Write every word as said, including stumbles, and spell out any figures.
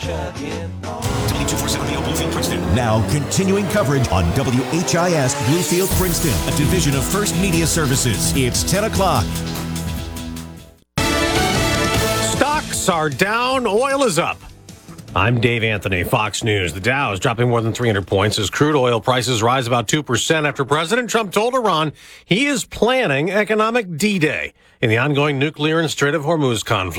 W two forty-seven B O Bluefield, Princeton. Now continuing coverage on W H I S Bluefield, Princeton, a division of First Media Services. It's ten o'clock. Stocks are down. Oil is up. I'm Dave Anthony, Fox News. The Dow is dropping more than three hundred points as crude oil prices rise about two percent after President Trump told Iran he is planning economic D-Day in the ongoing nuclear and Strait of Hormuz conflict.